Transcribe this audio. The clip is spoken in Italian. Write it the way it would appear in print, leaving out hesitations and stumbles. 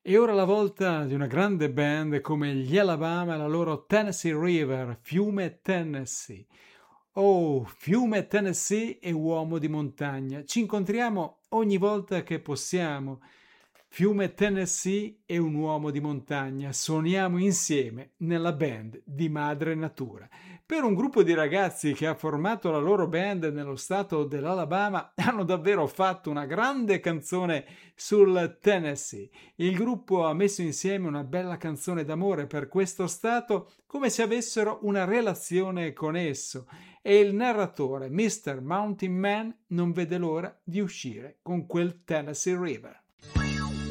È ora la volta di una grande band come gli Alabama e la loro Tennessee River, Fiume Tennessee. Oh, Fiume Tennessee e uomo di montagna. Ci incontriamo ogni volta che possiamo. Fiume Tennessee e un uomo di montagna. Suoniamo insieme nella band di Madre Natura. Per un gruppo di ragazzi che ha formato la loro band nello stato dell'Alabama, hanno davvero fatto una grande canzone sul Tennessee. Il gruppo ha messo insieme una bella canzone d'amore per questo stato, come se avessero una relazione con esso, e il narratore, Mr. Mountain Man, non vede l'ora di uscire con quel Tennessee River.